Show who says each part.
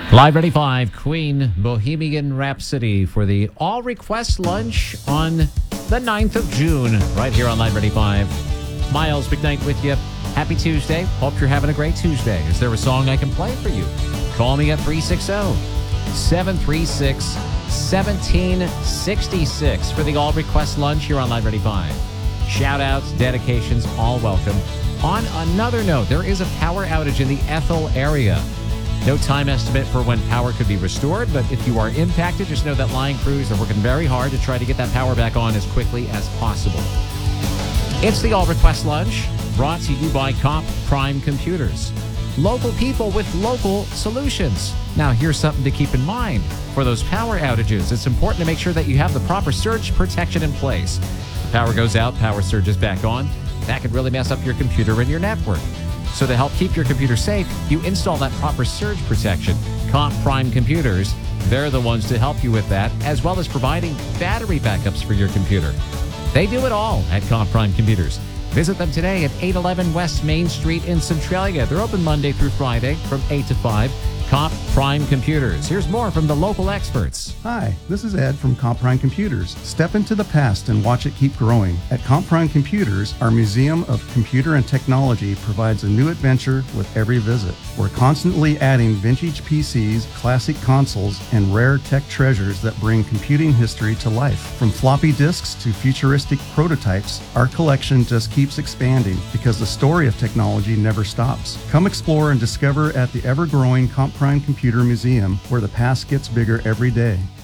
Speaker 1: Live Ready 5, Queen, Bohemian Rhapsody for the All Request Lunch on the 9th of June, right here on Live Ready 5. Miles McKnight with you. Happy Tuesday. Hope you're having a great Tuesday. Is there a song I can play for you? Call me at 360-736-1766 for the All Request Lunch here on Live Ready 5. Shout-outs, dedications, all welcome. On another note, there is a power outage in the Ethel area. No time estimate for when power could be restored, but if you are impacted, just know that line crews are working very hard to try to get that power back on as quickly as possible. It's the All Request Lunch, brought to you by Comp Prime Computers. Local people with local solutions. Now, here's something to keep in mind. For those power outages, it's important to make sure that you have the proper surge protection in place. If the power goes out, power surges back on. That could really mess up your computer and your network. So to help keep your computer safe, you install that proper surge protection. Comp Prime Computers, they're the ones to help you with that, as well as providing battery backups for your computer. They do it all at Comp Prime Computers. Visit them today at 811 West Main Street in Centralia. They're open Monday through Friday from 8 to 5. Comp Prime Computers. Here's more from the local experts.
Speaker 2: Hi, this is Ed from Comp Prime Computers. Step into the past and watch it keep growing. At Comp Prime Computers, our Museum of Computer and Technology provides a new adventure with every visit. We're constantly adding vintage PCs, classic consoles, and rare tech treasures that bring computing history to life. From floppy disks to futuristic prototypes, our collection just keeps expanding because the story of technology never stops. Come explore and discover at the ever-growing Comp Prime Computer Museum, where the past gets bigger every day.